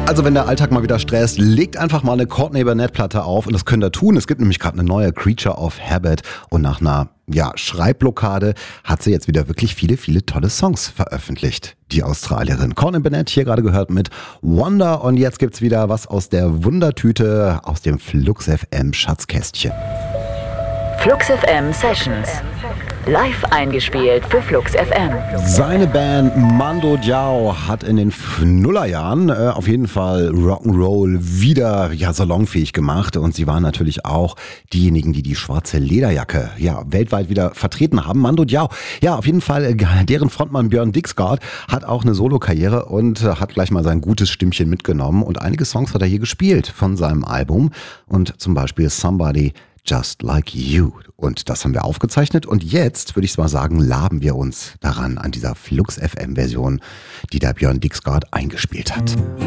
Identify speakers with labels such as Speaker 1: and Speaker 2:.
Speaker 1: Also wenn der Alltag mal wieder stresst, legt einfach mal eine Courtney Barnett-Platte auf und das könnt ihr tun. Es gibt nämlich gerade eine neue Creature of Habit und nach einer Schreibblockade hat sie jetzt wieder wirklich viele, viele tolle Songs veröffentlicht. Die Australierin Courtney Barnett, hier gerade gehört mit Wonder, und jetzt gibt's wieder was aus der Wundertüte, aus dem Flux FM Schatzkästchen.
Speaker 2: Flux FM Sessions. Live eingespielt für Flux FM.
Speaker 1: Seine Band Mando Diao hat in den Nullerjahren auf jeden Fall Rock'n'Roll wieder salonfähig gemacht, und sie waren natürlich auch diejenigen, die die schwarze Lederjacke weltweit wieder vertreten haben. Mando Diao, auf jeden Fall, deren Frontmann Björn Dixgard hat auch eine Solokarriere und hat gleich mal sein gutes Stimmchen mitgenommen, und einige Songs hat er hier gespielt von seinem Album, und zum Beispiel Somebody Just Like You. Und das haben wir aufgezeichnet, und jetzt würde ich mal sagen, laben wir uns daran an dieser Flux FM Version, die der Björn Dixgard eingespielt hat.